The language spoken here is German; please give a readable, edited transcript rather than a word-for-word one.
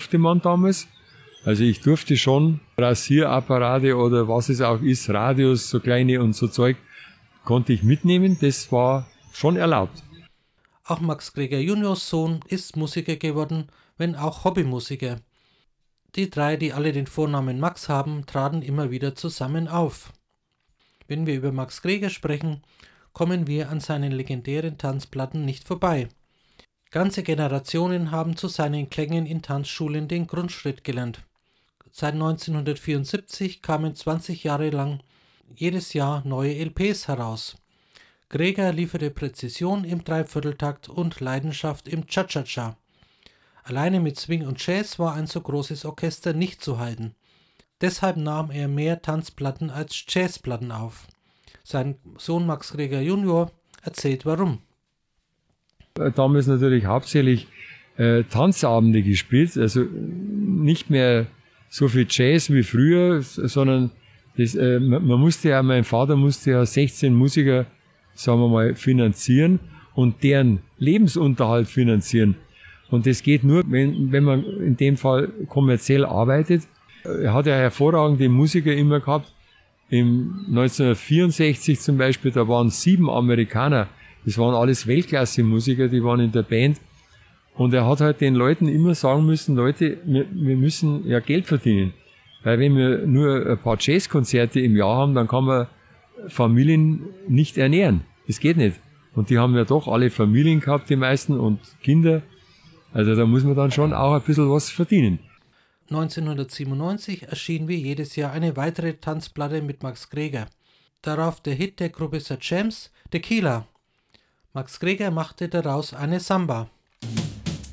durfte man damals. Also ich durfte schon Rasierapparate oder was es auch ist, Radios, so kleine und so Zeug, konnte ich mitnehmen. Das war schon erlaubt. Auch Max Greger Juniors Sohn ist Musiker geworden, wenn auch Hobbymusiker. Die drei, die alle den Vornamen Max haben, traten immer wieder zusammen auf. Wenn wir über Max Greger sprechen, kommen wir an seinen legendären Tanzplatten nicht vorbei. Ganze Generationen haben zu seinen Klängen in Tanzschulen den Grundschritt gelernt. Seit 1974 kamen 20 Jahre lang jedes Jahr neue LPs heraus. Greger lieferte Präzision im Dreivierteltakt und Leidenschaft im Cha-Cha-Cha. Alleine mit Swing und Jazz war ein so großes Orchester nicht zu halten. Deshalb nahm er mehr Tanzplatten als Jazzplatten auf. Sein Sohn Max Greger Junior erzählt warum. Damals natürlich hauptsächlich Tanzabende gespielt, also nicht mehr so viel Jazz wie früher, sondern mein Vater musste ja 16 Musiker, sagen wir mal, finanzieren und deren Lebensunterhalt finanzieren. Und das geht nur, wenn man in dem Fall kommerziell arbeitet. Er hat ja hervorragende Musiker immer gehabt. Im 1964 zum Beispiel, da waren 7 Amerikaner. Das waren alles Weltklasse-Musiker, die waren in der Band. Und er hat halt den Leuten immer sagen müssen, Leute, wir müssen ja Geld verdienen. Weil wenn wir nur ein paar Jazzkonzerte im Jahr haben, dann kann man Familien nicht ernähren. Das geht nicht. Und die haben ja doch alle Familien gehabt, die meisten, und Kinder. Also da muss man dann schon auch ein bisschen was verdienen. 1997 erschien wie jedes Jahr eine weitere Tanzplatte mit Max Greger. Darauf der Hit der Gruppe The Champs, Tequila. Max Greger machte daraus eine Samba.